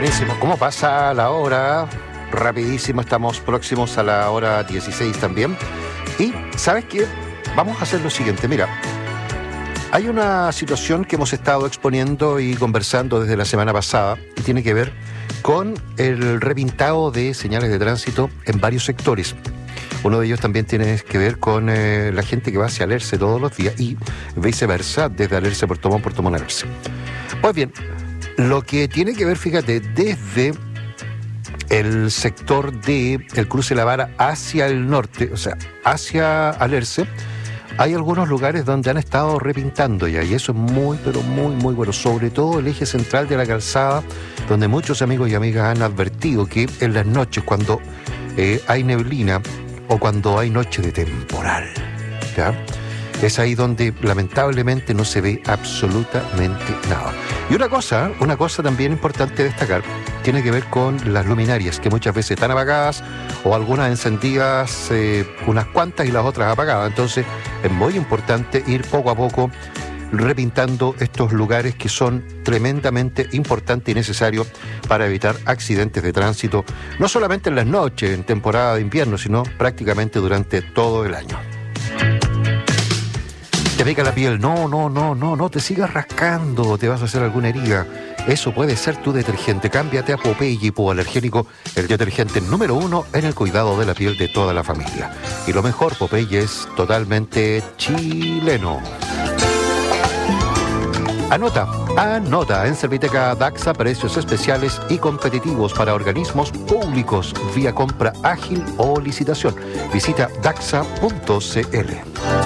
Buenísimo. ¿Cómo pasa la hora? Rapidísimo, estamos próximos a la hora 16 también. Y, ¿sabes qué? Vamos a hacer lo siguiente. Mira, hay una situación que hemos estado exponiendo y conversando desde la semana pasada y tiene que ver con el repintado de señales de tránsito en varios sectores. Uno de ellos también tiene que ver con la gente que va hacia Alerce todos los días y viceversa, desde Alerce a Puerto Montt a Alerce. Pues bien, lo que tiene que ver, fíjate, desde el sector de el cruce de la Vara hacia el norte, o sea, hacia Alerce, hay algunos lugares donde han estado repintando ya, y eso es muy, pero muy, muy bueno. Sobre todo el eje central de la calzada, donde muchos amigos y amigas han advertido que en las noches, cuando hay neblina o cuando hay noche de temporal, ¿ya? Es ahí donde lamentablemente no se ve absolutamente nada. Y una cosa también importante destacar, tiene que ver con las luminarias, que muchas veces están apagadas o algunas encendidas, unas cuantas y las otras apagadas. Entonces es muy importante ir poco a poco repintando estos lugares que son tremendamente importantes y necesarios para evitar accidentes de tránsito, no solamente en las noches, en temporada de invierno, sino prácticamente durante todo el año. Te pica la piel, no te sigas rascando, te vas a hacer alguna herida. Eso puede ser tu detergente. Cámbiate a Popeye Hipoalergénico, el detergente número 1 en el cuidado de la piel de toda la familia. Y lo mejor, Popeye es totalmente chileno. Anota, en Serviteca Daxa, precios especiales y competitivos para organismos públicos vía compra ágil o licitación. Visita daxa.cl.